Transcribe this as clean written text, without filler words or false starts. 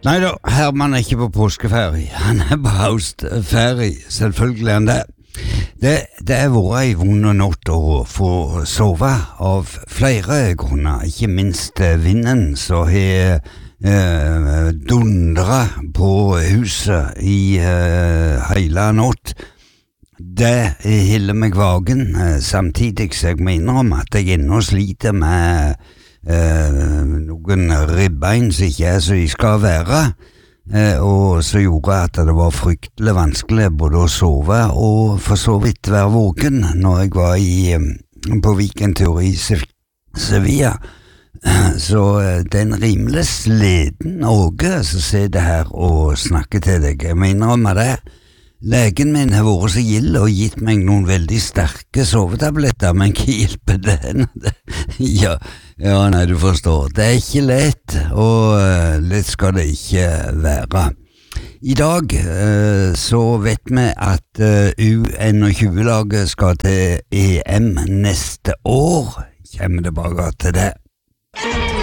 Nei da, Herman ikke på påskeferie. Han på høstferie, selvfølgelig han det. Det vært en vond natt å få sove av flere grunner, ikke minst vinden som har dundret på huset i hele natt. Det hilder meg vagen, samtidig så jeg mener om at jeg ennå sliter med noen ribbein som ikke så de skal være, og så gjorde at det var fryktelig vanskelig både å sove og for så vidt være våken når jeg var på weekendtur i Sevilla. Så det en rimelig sliten åge som sitter her og snakker til deg. Jeg mener om det. Legen min har vært så gild og gitt meg noen veldig sterke sovetabletter, men hva hjelper det? Ja, nei, du forstår. Det ikke lett, og lett skal det ikke være. I dag så vet vi at U21-laget skal til EM neste år. Kommer det bare til det?